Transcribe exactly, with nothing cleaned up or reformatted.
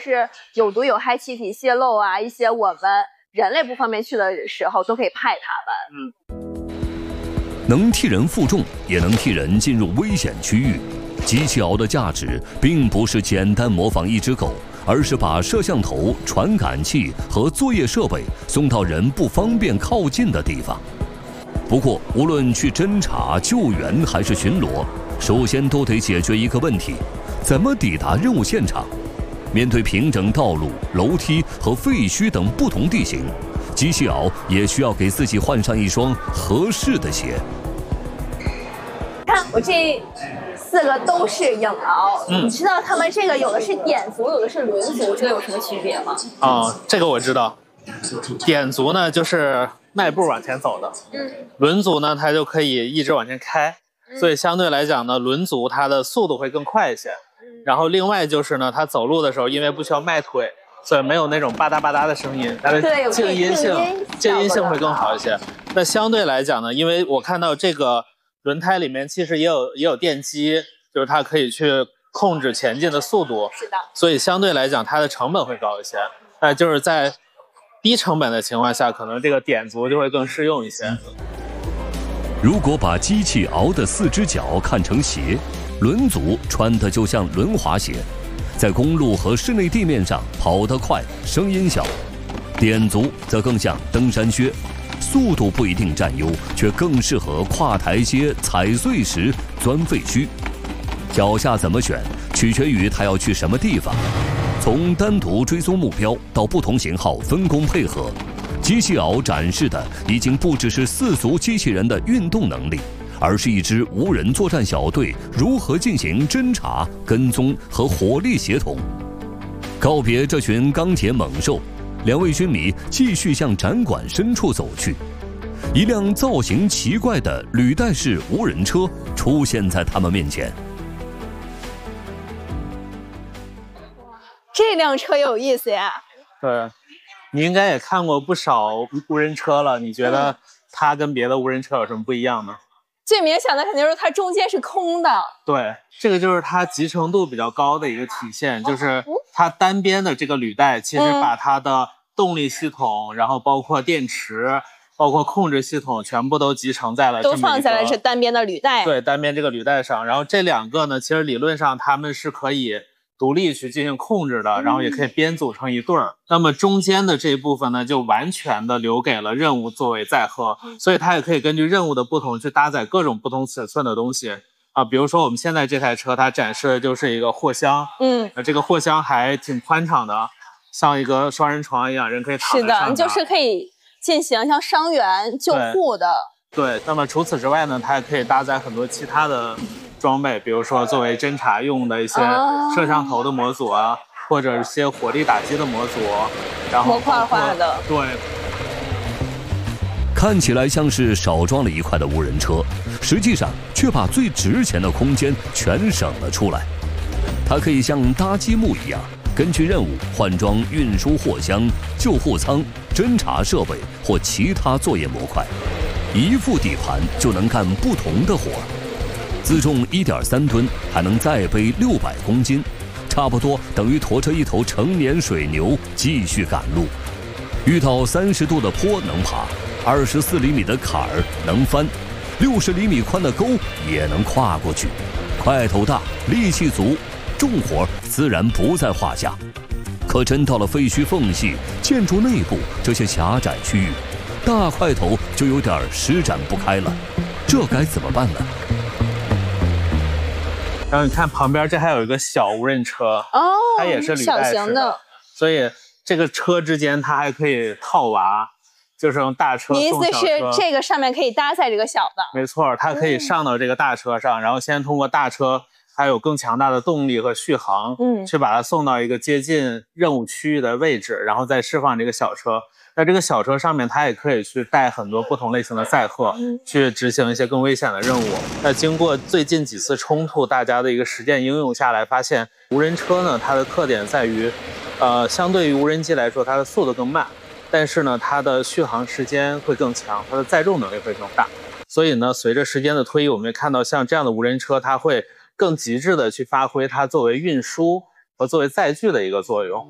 是有毒有害气体泄漏啊，一些我们人类不方便去的时候，都可以派他们。 嗯，能替人负重，也能替人进入危险区域。机器鳌的价值并不是简单模仿一只狗，而是把摄像头、传感器和作业设备送到人不方便靠近的地方。不过，无论去侦查、救援还是巡逻，首先都得解决一个问题：怎么抵达任务现场？面对平整道路、楼梯和废墟等不同地形，机器鳌也需要给自己换上一双合适的鞋。 看我这四个都是影鳌，嗯、你知道他们这个有的是点足，有的是轮足，这个有什么区别吗？ 哦，这个我知道。点足呢，就是迈步往前走的。嗯。轮足呢，它就可以一直往前开，嗯、所以相对来讲呢，轮足它的速度会更快一些。嗯。然后另外就是呢，它走路的时候，因为不需要迈腿，所以没有那种吧嗒吧嗒的声音，它的静音性静音性会更好一些。那相对来讲呢，因为我看到这个轮胎里面其实也有也有电机，就是它可以去控制前进的速度。 是的。 所以相对来讲，它的成本会高一些。那就是在低成本的情况下，可能这个点足就会更适用一些。 如果把机器鳌的四只脚看成鞋，轮足穿的就像轮滑鞋，在公路和室内地面上跑得快，声音小；点足则更像登山靴，速度不一定占优，却更适合跨台阶、踩碎石、钻废墟。脚下怎么选，取决于他要去什么地方。从单独追踪目标到不同型号分工配合，机器鳌展示的已经不只是四足机器人的运动能力，而是一支无人作战小队如何进行侦查、跟踪和火力协同。告别这群钢铁猛兽，两位军迷继续向展馆深处走去。一辆造型奇怪的履带式无人车出现在他们面前。 这辆车有意思呀！ 对，你应该也看过不少无人车了，你觉得它跟别的无人车有什么不一样呢？ 最明显的肯定是它中间是空的。 对，这个就是它集成度比较高的一个体现，就是它单边的这个履带其实把它的动力系统，嗯、然后包括电池，包括控制系统全部都集成在了这么一个， 都放在了这单边的履带。 对，单边这个履带上。然后这两个呢，其实理论上它们是可以独立去进行控制的，然后也可以编组成一对儿。嗯、那么中间的这一部分呢，就完全的留给了任务作为载荷，嗯、所以它也可以根据任务的不同去搭载各种不同尺寸的东西啊。比如说我们现在这台车，它展示的就是一个货箱，嗯，这个货箱还挺宽敞的，像一个双人床一样，人可以躺在上面。 是的，就是可以进行像伤员救护的。 对，对，那么除此之外呢，它还可以搭载很多其他的装备，比如说作为侦察用的一些摄像头的模组啊，或者一些火力打击的模组，然后模块化的。 对， 看起来像是少装了一块的无人车，实际上却把最值钱的空间全省了出来。它可以像搭积木一样，根据任务换装运输货箱、救护舱、侦察设备或其他作业模块，一副底盘就能干不同的活。自重 一点三吨，还能再背六百公斤，差不多等于驮着一头成年水牛继续赶路。遇到三十度的坡能爬，二十四厘米的坎儿能翻，六十厘米宽的沟也能跨过去。块头大，力气足，重活自然不在话下。可真到了废墟缝隙、建筑内部这些狭窄区域，大块头就有点施展不开了。这该怎么办呢？ 然后你看旁边，这还有一个小无人车哦， 它也是履带式的，所以这个车之间它还可以套娃，就是用大车送小车。 你意思是这个上面可以搭载这个小的？ 没错，它可以上到这个大车上，嗯、然后先通过大车还有更强大的动力和续航，嗯，去把它送到一个接近任务区域的位置，然后再释放这个小车。在这个小车上面，它也可以去带很多不同类型的载荷，嗯、去执行一些更危险的任务。那经过最近几次冲突，大家的一个实践应用下来，发现无人车呢，它的特点在于，呃，相对于无人机来说，它的速度更慢，但是呢，它的续航时间会更强，它的载重能力会更大。所以呢，随着时间的推移，我们也看到像这样的无人车，它会更极致的去发挥它作为运输和作为载具的一个作用。